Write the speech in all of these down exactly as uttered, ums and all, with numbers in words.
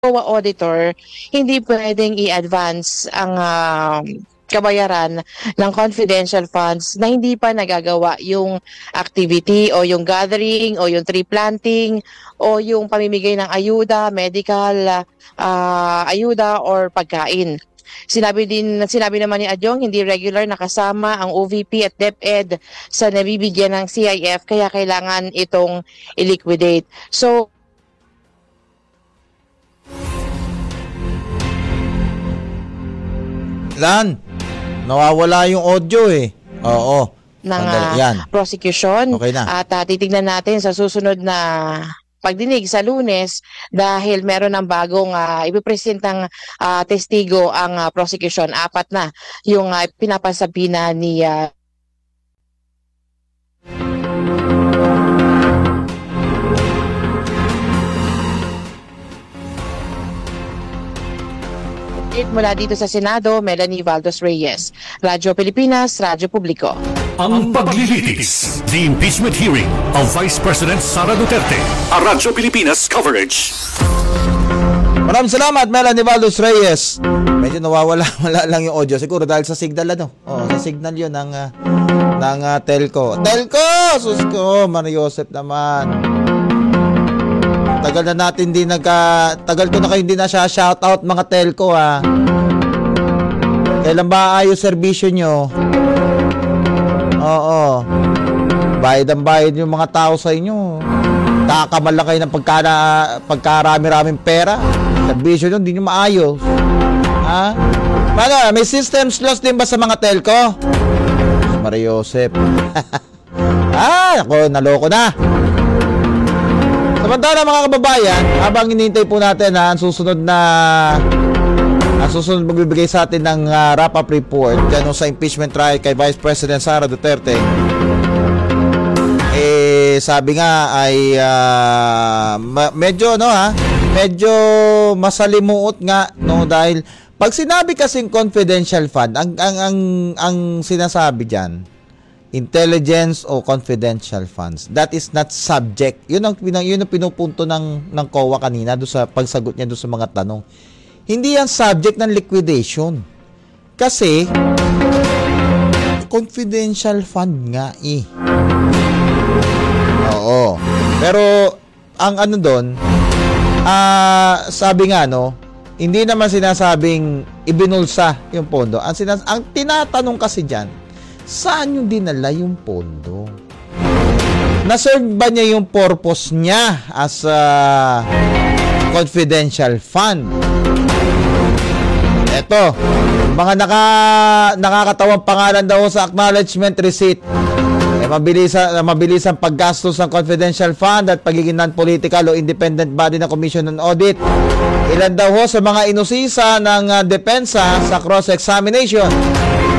COA auditor, hindi pwedeng i-advance ang uh, kabayaran ng confidential funds na hindi pa nagagawa yung activity o yung gathering o yung tree planting o yung pamimigay ng ayuda, medical uh, ayuda or pagkain. Sinabi din sinabi naman ni Adyong hindi regular nakasama ang O V P at DepEd sa nabibigyan ng C I F kaya kailangan itong i-liquidate. So Lan, nawawala yung audio eh. Oo. Ng uh, prosecution. Okay na. At uh, titignan natin sa susunod na pagdinig sa Lunes dahil meron ng bagong uh, ipipresentang uh, testigo ang uh, prosecution. Apat na yung uh, pinapasabina ni uh, mula dito sa Senado, Melanie Valdos Reyes. Radyo Pilipinas, Radyo Publiko. Ang paglilitis, the impeachment hearing of Vice President Sara Duterte. A Radyo Pilipinas coverage. Maraming salamat, Melanie Valdos Reyes. Medyo nawawala wala lang yung audio. Siguro dahil sa signal ano. Oh, sa signal yun ng, uh, ng uh, telco. Telco! Sus ko, Maria Joseph naman. Tagal na natin din nagka tagal ko na kayo hindi na siya shoutout mga telco ha. Kailan ba ayos serbisyo nyo? Oo. Bayad ang bayad yung mga tao sa inyo. Takamal lang kayo ng pagkana, pagkarami-raming pera. Serbisyo nyo hindi nyo maayos. Ha? Paano? May systems loss din ba sa mga telco? Maria Joseph. Ah, ako naloko na. Samantala mga kababayan, habang hinihintay po natin ha, ang susunod na ang susunod magbibigay sa atin ng uh, wrap-up report dyan sa impeachment trial kay Vice President Sara Duterte, eh sabi nga ay uh, ma- medyo no ha, medyo masalimuot nga no dahil pag sinabi kasing confidential fund, ang ang ang, ang sinasabi diyan intelligence o confidential funds. That is not subject. Yun ang, yun ang pinupunto ng, ng C O A kanina doon sa pagsagot niya doon sa mga tanong. Hindi yan subject ng liquidation. Kasi, confidential fund nga eh. Oo. Pero, ang ano doon, uh, sabi nga no, hindi naman sinasabing ibinulsa yung pondo. Ang, sinas- ang tinatanong kasi dyan, saan yung dinala yung pondo? Na-serve ba niya yung purpose niya as a confidential fund? Eto, mga naka, nakakatawang pangalan daw sa acknowledgement receipt. Eh, mabilis, mabilis ang paggastos ng confidential fund at pagiging non-political o independent body ng Commission on Audit. Ilan daw ho sa mga inusisa ng uh, depensa sa cross-examination.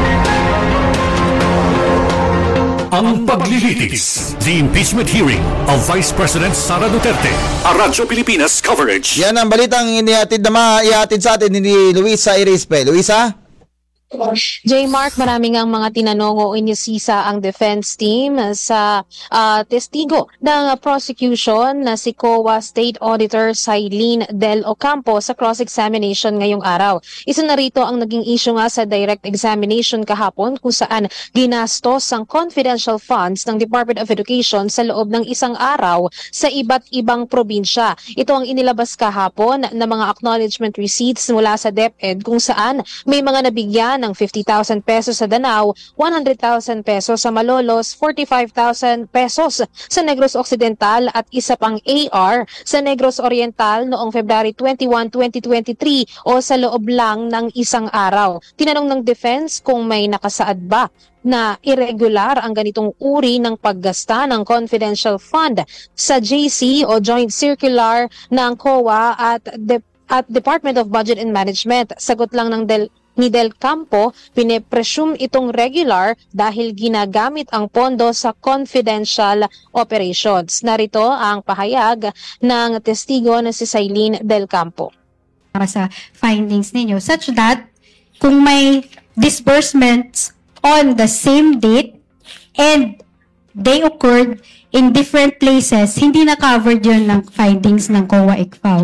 Ang paglilitis, the impeachment hearing of Vice President Sara Duterte. A Radyo Pilipinas coverage. Yan ang balitang inihatid na maihatid sa atin ni Luisa Irispe. Luisa? J. Mark, maraming ang mga tinanong o inisisa ang defense team sa uh, testigo ng prosecution na si C O A State Auditor Cylene Del Ocampo sa cross-examination ngayong araw. Isa na rito ang naging issue nga sa direct examination kahapon kung saan ginastos ang confidential funds ng Department of Education sa loob ng isang araw sa iba't ibang probinsya. Ito ang inilabas kahapon na mga acknowledgement receipts mula sa DepEd kung saan may mga nabigyan ng fifty thousand pesos sa Danao, one hundred thousand pesos sa Malolos, forty-five thousand pesos sa Negros Occidental at isa pang A R sa Negros Oriental noong February twenty-first, twenty twenty-three o sa loob lang ng isang araw. Tinanong ng defense kung may nakasaad ba na irregular ang ganitong uri ng paggasta ng confidential fund sa J C o Joint Circular ng C O A at, De- at Department of Budget and Management. Sagot lang ng Del ni Del Campo, pinipresume itong regular dahil ginagamit ang pondo sa confidential operations. Narito ang pahayag ng testigo na si Cylene Del Campo. Para sa findings ninyo, such that kung may disbursements on the same date and they occurred in different places, hindi na covered yun ng findings ng C O A I C F A O.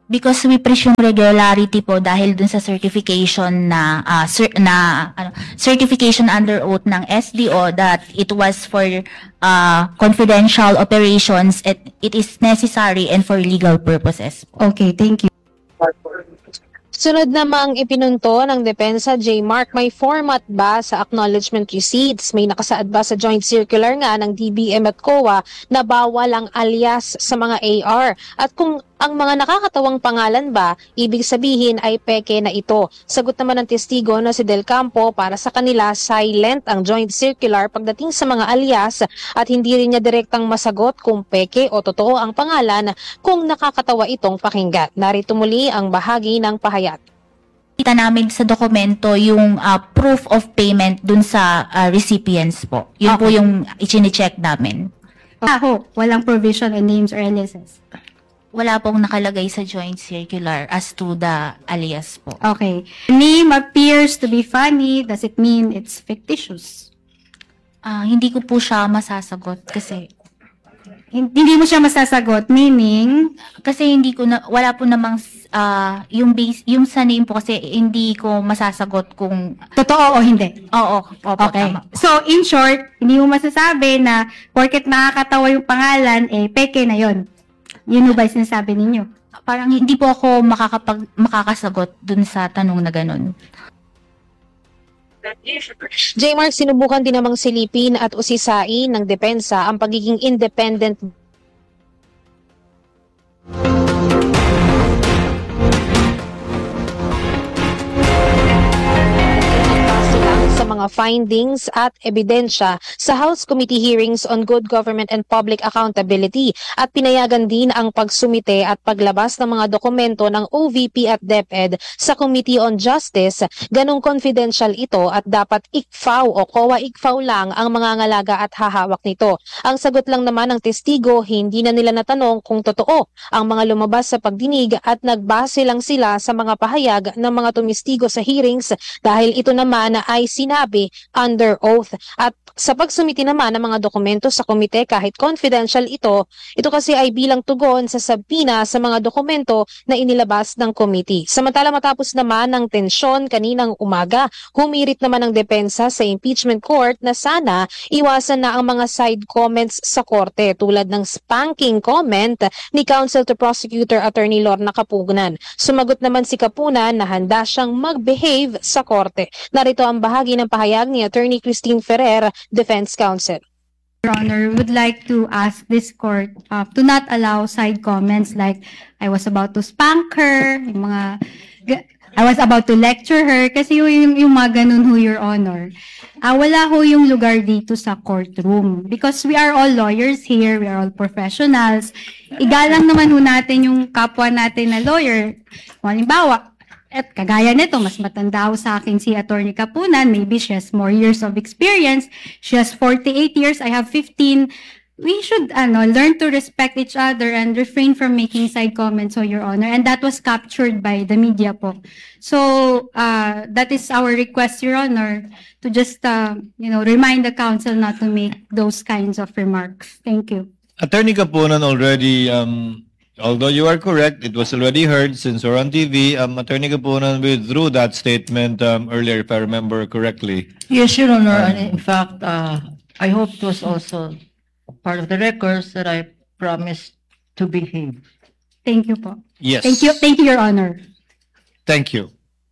Because we presume regularity po dahil dun sa certification na ah, cer- na ano, certification under oath ng S D O that it was for ah, confidential operations, it, it is necessary and for legal purposes. Okay, thank you. Sunod namang ipinunto ng Depensa, J. Mark, may format ba sa acknowledgement receipts? May nakasaad ba sa joint circular nga ng D B M at C O A na bawal ang alias sa mga A R? At kung ang mga nakakatawang pangalan ba, ibig sabihin ay peke na ito. Sagot naman ng testigo na si Del Campo, para sa kanila silent ang joint circular pagdating sa mga alias at hindi rin niya direktang masagot kung peke o totoo ang pangalan kung nakakatawa itong pakinggan. Narito muli ang bahagi ng pahayag. Kita namin sa dokumento yung ah, proof of payment dun sa ah, recipients po. Yun po yung i-check namin. Aho, walang provision on names or aliases. Wala pong nakalagay sa joint circular as to the alias po. Okay. Name appears to be funny. Does it mean it's fictitious? Ah, hindi ko po siya masasagot kasi Hin- Hindi mo siya masasagot, meaning, kasi hindi ko na wala po namang ah, yung base yung sa name po kasi hindi ko masasagot kung totoo o hindi. oo, opo, Okay. tama. So, in short, hindi mo masasabi na porket nakakatawa yung pangalan, eh, peke na yon. Yun ba yung sinasabi ninyo? Parang hindi po ako makakapag makakasagot dun sa tanong na ganun. J. Mark, sinubukan din namang silipin at usisain ng Depensa ang pagiging independent sa mga findings at ebidensya sa House Committee hearings on Good Government and Public Accountability at pinayagan din ang pagsumite at paglabas ng mga dokumento ng O V P at DepEd sa Committee on Justice. Ganong confidential ito at dapat I C F A O o C O A-I C F A O lang ang mangangalaga at hahawak nito. Ang sagot lang naman ng testigo, hindi na nila natanong kung totoo ang mga lumabas sa pagdinig at nagbase lang sila sa mga pahayag ng mga tumistigo sa hearings dahil ito naman ay sinabi under oath. At sa pagsumiti naman ng mga dokumento sa komite kahit confidential ito, ito kasi ay bilang tugon sa sabina sa mga dokumento na inilabas ng committee. Samantala matapos naman ng tensyon kaninang umaga, humirit naman ang depensa sa impeachment court na sana iwasan na ang mga side comments sa korte tulad ng spanking comment ni Counsel to Prosecutor Attorney Lorna Kapugnan. Sumagot naman si Kapunan na handa siyang mag-behave sa korte. Narito ang bahagi ng pahayag ni Attorney Christine Ferrer, Defense Counsel. Your Honor, would like to ask this court uh, to not allow side comments like, I was about to spank her, yung mga, I was about to lecture her, kasi yung, yung, yung mga ganun ho, Your Honor. Uh, wala ho yung lugar dito sa courtroom. Because we are all lawyers here, we are all professionals. Igalang naman ho natin yung kapwa natin na lawyer. Halimbawa, at kagaya nito, mas matanda ho sa akin si Attorney Kapunan. Maybe she has more years of experience. She has forty-eight years. I have fifteen. We should ano, learn to respect each other and refrain from making side comments, so Your Honor. And that was captured by the media po. So, uh, that is our request, Your Honor, to just, uh, you know, remind the counsel not to make those kinds of remarks. Thank you. Attorney Kapunan already, um, although you are correct, it was already heard since we're on T V. Um, Attorney Kapunan withdrew that statement um, earlier, if I remember correctly. Yes, Your Honor. And in fact, uh, I hope it was also part of the records that I promised to behave. Thank you po. Yes. Thank you, thank you, Your Honor. Thank you.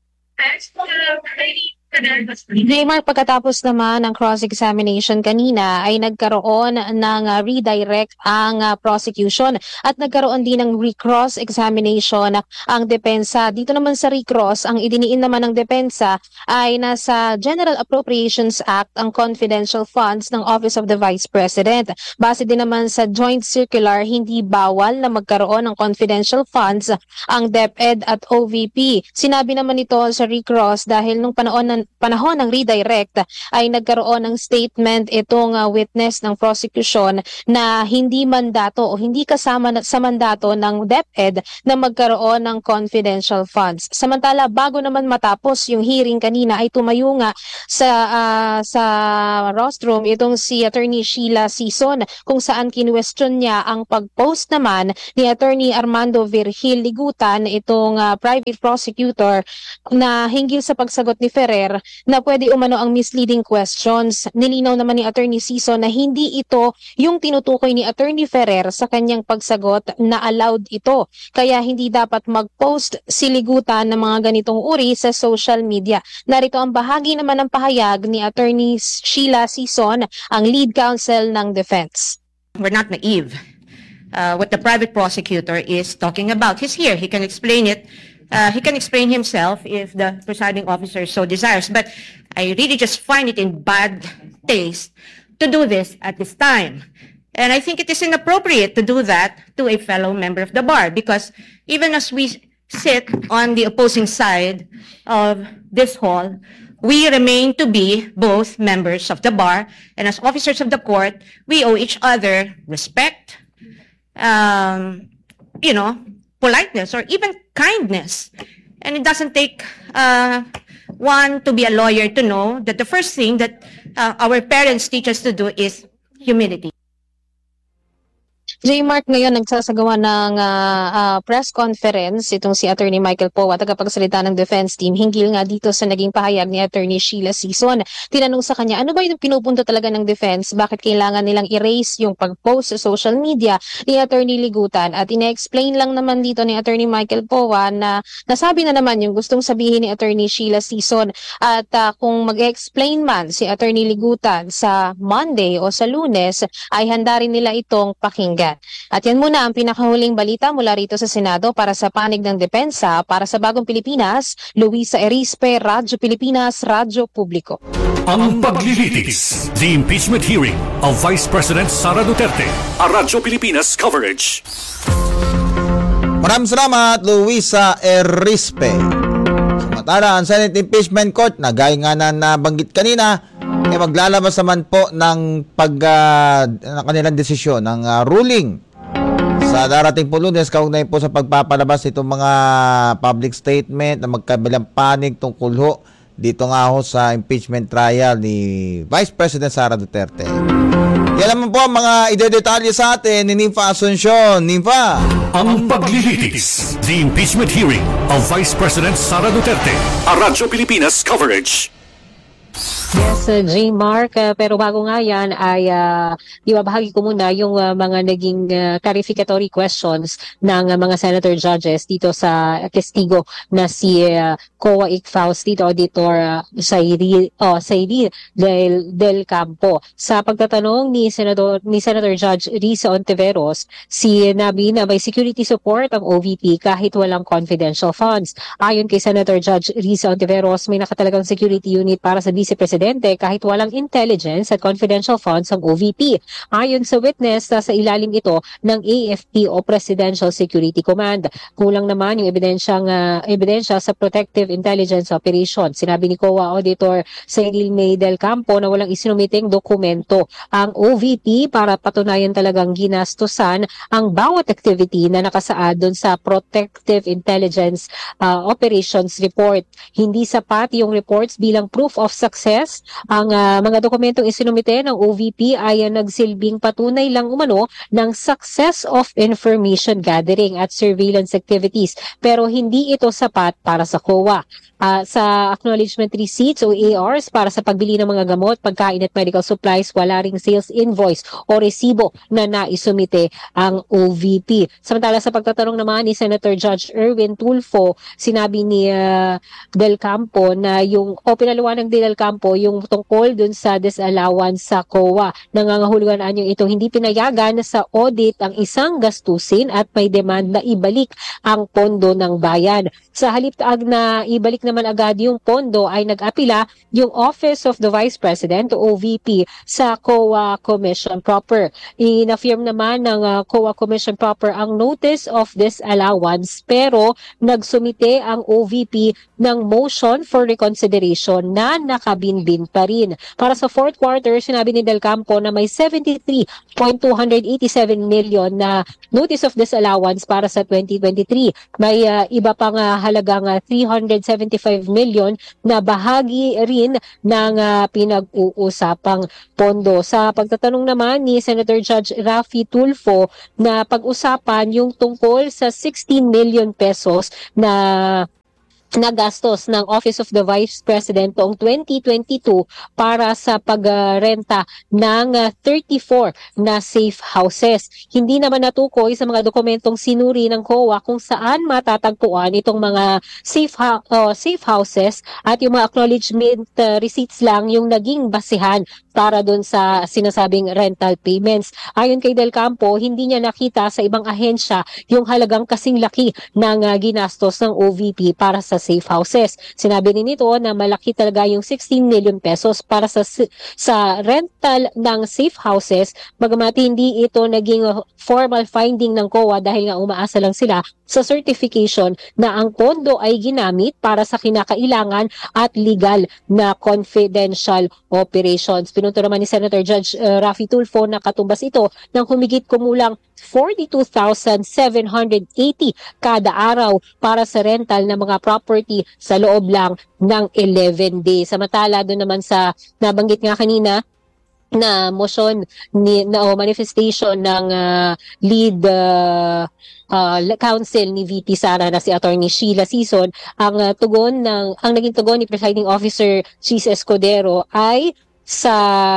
Neymar, pagkatapos naman ng cross-examination kanina ay nagkaroon ng uh, redirect ang uh, prosecution at nagkaroon din ng recross-examination ang depensa. Dito naman sa recross, ang idiniin naman ng depensa ay nasa General Appropriations Act ang confidential funds ng Office of the Vice President. Base din naman sa joint circular, hindi bawal na magkaroon ng confidential funds ang DepEd at O V P. Sinabi naman ito sa recross dahil nung panahon ng panahon ng redirect ay nagkaroon ng statement itong uh, witness ng prosecution na hindi mandato o hindi kasama na, sa mandato ng DepEd na magkaroon ng confidential funds. Samantala, bago naman matapos yung hearing kanina ay tumayo nga sa uh, sa rostrum itong si Attorney Sheila Sison kung saan kinwestiyon niya ang pag-post naman ni Attorney Armando Virgil Ligutan, itong uh, private prosecutor, na hinggil sa pagsagot ni Ferrer na pwede umano ang misleading questions. Nilinaw naman ni Attorney Sison na hindi ito yung tinutukoy ni Attorney Ferrer sa kanyang pagsagot, na allowed ito. Kaya hindi dapat mag-post si Ligutan ng mga ganitong uri sa social media. Narito ang bahagi naman ng pahayag ni Attorney Sheila Sison, ang lead counsel ng defense. We're not naive. Uh, what the private prosecutor is talking about. He's here. He can explain it. Uh, he can explain himself if the presiding officer so desires. But I really just find it in bad taste to do this at this time. And I think it is inappropriate to do that to a fellow member of the bar, because even as we sit on the opposing side of this hall, we remain to be both members of the bar, and as officers of the court, we owe each other respect, um, you know, politeness, or even kindness. And it doesn't take uh, one to be a lawyer to know that the first thing that uh, our parents teach us to do is humility. J. Mark, ngayon nagsasagawa ng uh, uh, press conference itong si Attorney Michael Powa, tagapagsalita ng defense team, hinggil nga dito sa naging pahayag ni Attorney Sheila Sison. Tinanong sa kanya, ano ba yung pinupunto talaga ng defense? Bakit kailangan nilang erase yung pag-post sa social media ni Attorney Ligutan? At ina-explain lang naman dito ni Attorney Michael Powa na nasabi na naman yung gustong sabihin ni Attorney Sheila Sison. At uh, kung mag-explain man si Attorney Ligutan sa Monday o sa Lunes, ay handa rin nila itong pakinggan. At yan muna ang pinakahuling balita mula rito sa Senado. Para sa panig ng depensa, para sa Bagong Pilipinas, Luisa Erispe, Radyo Pilipinas, Radyo Publiko. Ang paglilitis, the impeachment hearing of Vice President Sara Duterte, a Radyo Pilipinas coverage. Maraming salamat, Luisa Erispe. Samantala, ang Senate Impeachment Court, na gaya nga na nabanggit kanina, eh maglalabas naman po ng pag uh, kanilang desisyon, ng uh, ruling sa darating po Lunes kaugnay po sa pagpapalabas itong mga public statement na magkabilang panig tungkol ho dito nga ho sa impeachment trial ni Vice President Sara Duterte. Yan naman po ang mga idedetalye sa atin ni Nympha Asuncion. Nympha! Ang paglilitis, the impeachment hearing of Vice President Sara Duterte, a Radyo Pilipinas coverage. Yes, uh, J. Mark, uh, pero bago nga yan ay uh, ibabahagi ko muna yung uh, mga naging uh, clarificatory questions ng uh, mga senator judges dito sa testigo na si uh, C O A I C Faust dito, Auditor uh, Sairi, oh, Sairi del, del Campo. Sa pagtatanong ni Senador ni Senator Judge Risa Ontiveros, si Nabi na may security support ang O V P kahit walang confidential funds. Ayon kay Senator Judge Risa Ontiveros, may nakatalagang security unit para sa Vice Presidente kahit walang intelligence at confidential funds ang O V P. Ayon sa witness, sa ilalim ito ng A F P o Presidential Security Command. Kulang naman yung ebidensyang uh, ebidensya sa Protective Intelligence Operation. Sinabi ni C O A Auditor Cyril May del Campo na walang isinumiting dokumento ang O V P para patunayan talagang ginastusan ang bawat activity na nakasaad doon sa Protective Intelligence uh, Operations Report. Hindi sapat yung reports bilang proof of success. Ang uh, mga dokumentong isinumite ng O V P ay uh, nagsilbing patunay lang umano ng success of information gathering at surveillance activities, pero hindi ito sapat para sa C O A. Uh, sa acknowledgement receipts o A Rs para sa pagbili ng mga gamot, pagkain at medical supplies, wala ring sales invoice o resibo na naisumite ang O V P. Samantala sa pagtatanong naman ni Senator Judge Erwin Tulfo, sinabi ni uh, Del Campo na yung o pinaliwanag ni Del Campo yung tungkol dun sa disallowance sa C O A. Nangangahulugan anyong ito hindi pinayagan sa audit ang isang gastusin at may demand na ibalik ang pondo ng bayan. Sa halip ag na ibalik naman agad yung pondo ay nag-apila yung Office of the Vice President o O V P sa C O A Commission Proper. Inaffirm naman ng uh, C O A Commission Proper ang notice of disallowance pero nagsumite ang O V P ng motion for reconsideration na nakabinbin pa rin. Para sa fourth quarter, sinabi ni Del Campo na may seventy-three point two eight seven million na notice of disallowance para sa twenty twenty-three. May uh, iba pang uh, halagang uh, three hundred seventy-five million na bahagi rin ng uh, pinag-uusapang pondo. Sa pagtatanong naman ni Senator Judge Raffy Tulfo na pag-usapan yung tungkol sa sixteen million pesos na nagastos ng Office of the Vice President noong twenty twenty-two para sa pagrenta ng uh, thirty-four na safe houses. Hindi naman natukoy sa mga dokumentong sinuri ng C O A kung saan matatagpuan itong mga safe, ha- uh, safe houses at yung mga acknowledgement uh, receipts lang yung naging basihan para doon sa sinasabing rental payments. Ayon kay Del Campo, hindi niya nakita sa ibang ahensya yung halagang kasing laki ng uh, ginastos ng O V P para sa safe houses. Sinabi din nito na malaki talaga yung sixteen million pesos para sa sa rental ng safe houses, bagamat hindi ito naging uh, formal finding ng C O A dahil nga umaasa lang sila sa certification na ang pondo ay ginamit para sa kinakailangan at legal na confidential operations. Pinunto naman ni Senator Judge uh, Raffy Tulfo na katumbas ito ng humigit kumulang forty-two thousand seven hundred eighty kada araw para sa rental ng mga property sa loob lang ng eleven days. Samantala doon naman sa nabanggit nga kanina na motion ni na o manifestation ng uh, lead uh, uh, counsel ni V P Sara na si Attorney Sheila Sison, ang uh, tugon ng ang naging tugon ni Presiding Officer Chis Escudero ay sa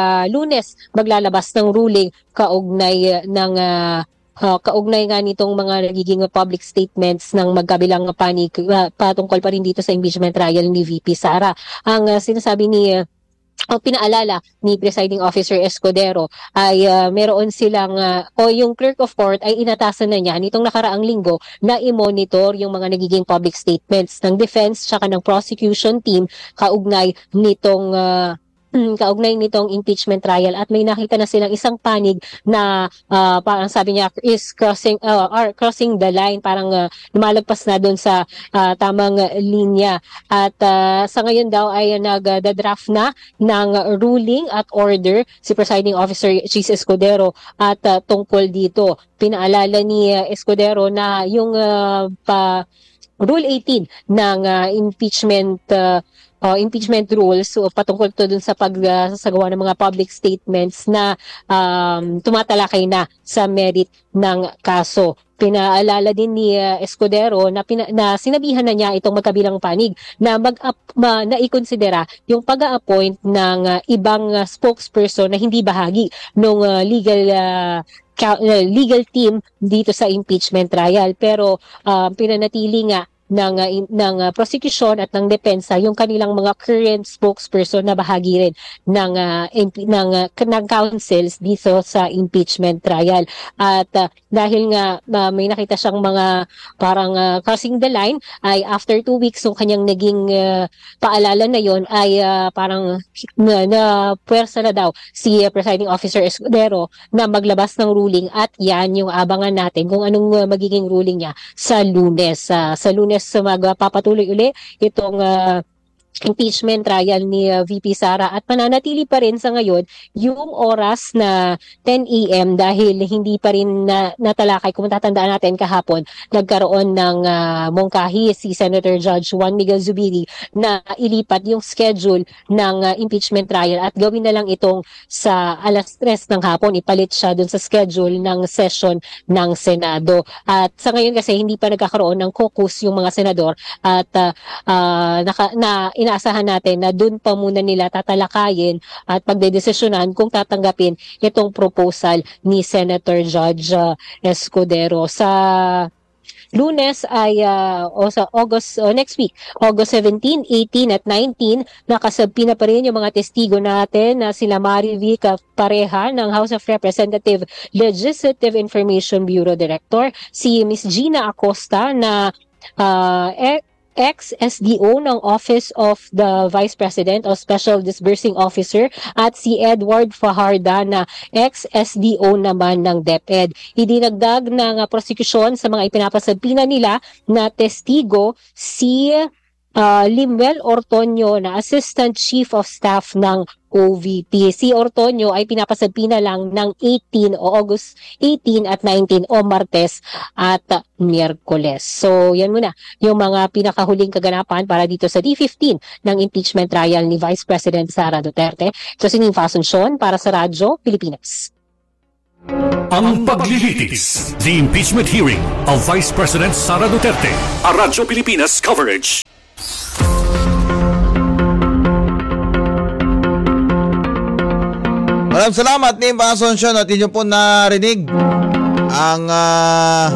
Lunes maglalabas ng ruling kaugnay ng uh, Uh, kaugnay nga nitong mga nagiging public statements ng magkabilang panig uh, patungkol pa rin dito sa impeachment trial ni V P Sara. Ang uh, sinasabi ni uh, o pinaalala ni Presiding Officer Escudero ay uh, meron silang uh, o yung clerk of court ay inatasan na niya nitong nakaraang linggo na i-monitor yung mga nagiging public statements ng defense tsaka ng prosecution team kaugnay nitong uh, kaugnay nitong impeachment trial at may nakita na silang isang panig na uh, parang sabi niya is crossing uh, or crossing the line, parang uh, lumalagpas na doon sa uh, tamang linya at uh, sa ngayon daw ay nag-draft na ng ruling at order si Presiding Officer Chis Escudero at uh, tungkol dito pinaalala ni uh, Escudero na yung uh, pa Rule eighteen ng uh, impeachment uh, uh, impeachment rules, so patungkol to dun sa pagsasagawa uh, ng mga public statements na um, tumatalakay na sa merit ng kaso. Pinaalala din ni uh, Escudero na, pina, na sinabihan na niya itong magkabilang panig na mag ma, na ikonsidera yung pag-a-appoint ng uh, ibang uh, spokesperson na hindi bahagi ng uh, legal uh, legal team dito sa impeachment trial, pero uh, pinanatili nga ng uh, ng uh, prosecution at ng depensa yung kanilang mga current spokesperson na bahagi rin ng uh, imp- ng uh, ng counsels dito sa impeachment trial. At uh, dahil nga uh, may nakita siyang mga parang uh, crossing the line, ay after two weeks yung kanyang naging uh, paalala na yon ay uh, parang na, na puwersa na daw si uh, Presiding Officer Escudero na maglabas ng ruling at yan yung abangan natin kung anong uh, magiging ruling niya sa Lunes. Uh, sa Lunes sa magpapatuloy uli itong uh, impeachment trial ni uh, V P Sara at mananatili pa rin sa ngayon yung oras na ten a m dahil hindi pa rin na, natalakay. Kung tatandaan natin kahapon, nagkaroon ng uh, mungkahi si Senator Judge Juan Miguel Zubiri na ilipat yung schedule ng uh, impeachment trial at gawin na lang itong sa alas tres ng hapon, ipalit siya dun sa schedule ng session ng Senado. At sa ngayon kasi hindi pa nagkakaroon ng caucus yung mga senador at uh, uh, naka, na inaasahan natin na doon pa muna nila tatalakayin at pagdedesisyonan kung tatanggapin itong proposal ni Senator Judge uh, Escudero. Sa Lunes ay uh, o sa August, o next week, August seventeen, eighteen at nineteen, nakasabpi na pa rin yung mga testigo natin na sila Marivic Pareha ng House of Representative Legislative Information Bureau Director, si Miss Gina Acosta na uh, ex-S D O ng Office of the Vice President o Special Disbursing Officer, at si Edward Fajarda na ex-S D O naman ng DepEd. Idinagdag ng uh, prosecution sa mga ipinapasabpina nila na testigo si uh, Limuel Ortonio na Assistant Chief of Staff ng O V P. Si Ortonio ay pinapasabpina lang ng eighteen o August eighteen at nineteen o Martes at uh, Miyerkules. So yan muna yung mga pinakahuling kaganapan para dito sa D fifteen ng impeachment trial ni Vice President Sara Duterte. Ito si Ninfa Asuncion para sa Radyo Pilipinas. Ang paglilitis, the impeachment hearing of Vice President Sara Duterte. A Radyo Pilipinas coverage. Maraming salamat, Ninfa Asuncion, at inyo po narinig ang uh,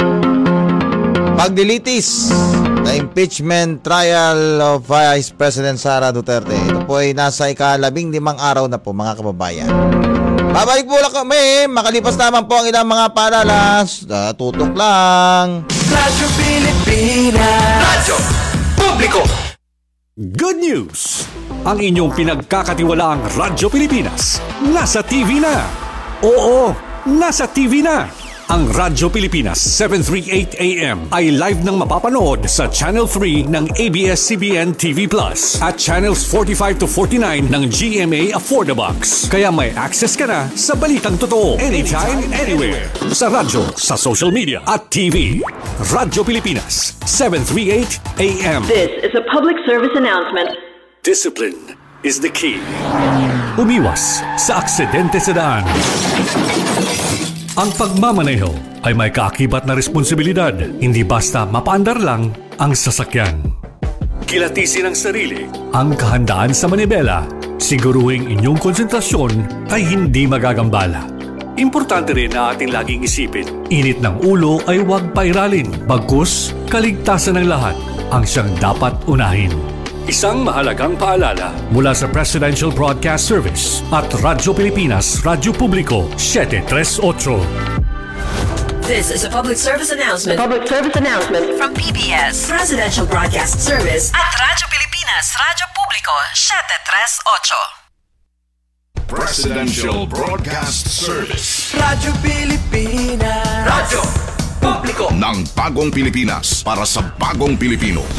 paglilitis na impeachment trial of Vice President Sara Duterte. Ito po ay nasa ikalabing limang araw na po, mga kababayan. Babalik po lang kami, makalipas naman po ang ilang mga palalas. Uh, tutok lang. Radyo Pilipinas. Radyo Publiko. Good news! Ang inyong pinagkakatiwalaang Radyo Pilipinas nasa T V na. Oo, nasa T V na. Ang Radyo Pilipinas seven thirty-eight A M ay live nang mapapanood sa Channel three ng A B S C B N T V Plus at Channels forty-five to forty-nine ng G M A Affordabox. Kaya may access ka na sa balitang totoo anytime, anywhere. Sa radyo, sa social media at T V. Radyo Pilipinas seven thirty-eight A M. This is a public service announcement. Discipline is the key. Umiwas sa aksidente sa daan. Ang pagmamaneho ay may kaakibat na responsibilidad, hindi basta mapaandar lang ang sasakyan. Kilatisin ang sarili, ang kahandaan sa manibela, siguruhing inyong konsentrasyon ay hindi magagambala. Importante rin na ating laging isipin, init ng ulo ay huwag pairalin, bagkus kaligtasan ng lahat ang siyang dapat unahin. Isang mahalagang paalala mula sa Presidential Broadcast Service at Radyo Pilipinas, Radyo Publiko seven thirty-eight. This is a public service announcement. Public service announcement from P B S Presidential Broadcast Service at Radyo Pilipinas, Radyo Publiko seven thirty-eight. Presidential Broadcast Service. Radyo Pilipinas. Radyo Publiko ng bagong Pilipinas para sa bagong Pilipino.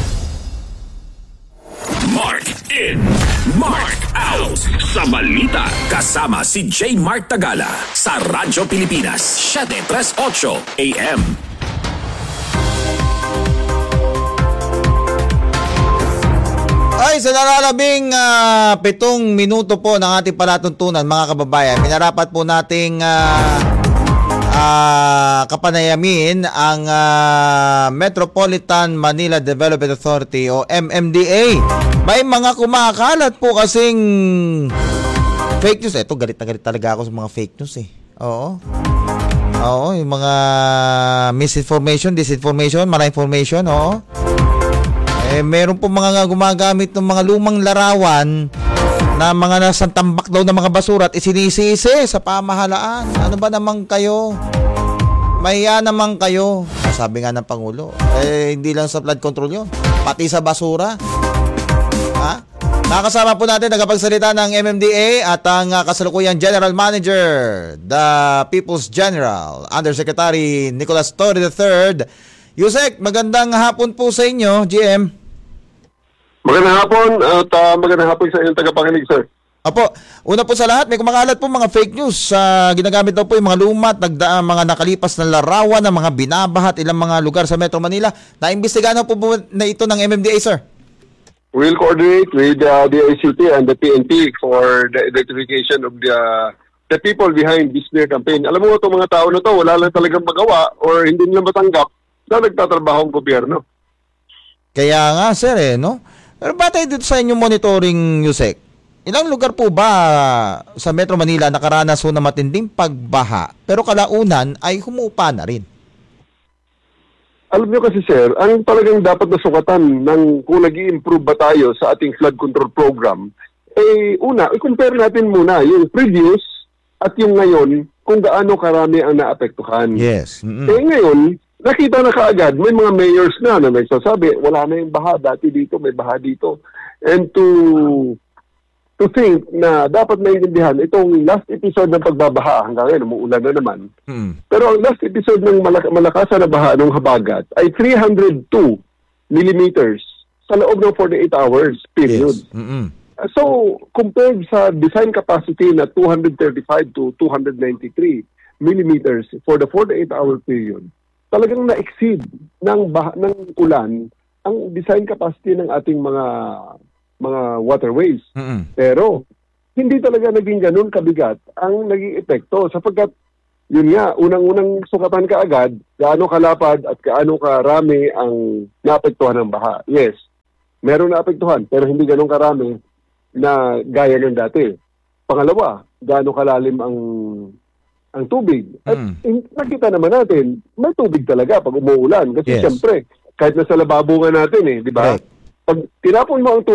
Mark in, Mark out sa balita. Kasama si J. Mark Tagala sa Radyo Pilipinas seven thirty-eight A M. Ay, sa nalalabing uh, pitong minuto po ng ating palatuntunan, mga kababayan, minarapat po nating uh, uh, kapanayamin ang uh, Metropolitan Manila Development Authority o M M D A. May mga kumakalat po kasing fake news. Ito, galit na galit talaga ako sa mga fake news eh. Oo. Oo, yung mga misinformation, disinformation, malinformation, oo. Eh, meron po mga gumagamit ng mga lumang larawan na mga nasang tambak daw ng mga basura at isinisisi sa pamahalaan. Ano ba naman kayo? Mahiya naman kayo. Sabi nga ng Pangulo, eh, hindi lang sa flood control yun, pati sa basura. Ha? Nakasama po natin nagapagsalita ng M M D A at ang uh, kasalukuyang General Manager, the People's General, Undersecretary Nicolas Torre the third. Yusek, magandang hapon po sa inyo, G M. Magandang hapon at uh, magandang hapon sa inyong tagapakinig, sir. Apo, una po sa lahat, may kumakalat po mga fake news. Uh, ginagamit daw po yung mga lumat, nagda, mga nakalipas na larawan ng mga binabahat ilang mga lugar sa Metro Manila. Naimbestigahan po po na ito ng M M D A, sir? We'll coordinate with uh, the I C T and the P N P for the identification of the uh, the people behind this smear campaign. Alam mo, itong mga tao na to, wala lang talagang magawa or hindi nila matanggap na nagtatrabaho ang gobyerno. Kaya nga, sir, eh, no? Pero batay dito sa inyong monitoring, Yusek, ilang lugar po ba sa Metro Manila nakaranas po na matinding pagbaha pero kalaunan ay humupa na rin? alam nyo kasi sir, ang talagang dapat na sukatan ng kung nag-i-improve ba tayo sa ating flood control program, eh una, i-compare natin muna yung previous at yung ngayon kung gaano karami ang naapektuhan. Yes. Mm-mm. Eh ngayon, nakita na kaagad, may mga mayors na na nagsasabi, wala na yung baha, dati dito, may baha dito. And to to think na dapat naiintindihan itong last episode ng pagbabaha, hanggang ngayon, umuulan na naman. Mm. Pero ang last episode ng malak- malakasan na baha ng habagat ay three hundred two millimeters sa loob ng forty-eight hours period. Yes. Mm-mm. So, compared sa design capacity na two hundred thirty-five to two hundred ninety-three millimeters for the forty-eight hour period, talagang na-exceed ng, bah- ng ulan ang design capacity ng ating mga mga waterways. Mm-mm. Pero, hindi talaga naging ganun kabigat ang naging epekto sapagkat yun nga, unang-unang sukatan ka agad, gaano kalapad at gaano karami ang naapektuhan ng baha. Yes, meron naapektuhan, pero hindi ganun karami na gaya ng dati. Pangalawa, gaano kalalim ang ang tubig. At Mm. nakita naman natin, may tubig talaga pag umuulan. Kasi Yes. siyempre, kahit nasa lababo nga natin eh, di ba? Right. Pag tinapon mo ang tubig,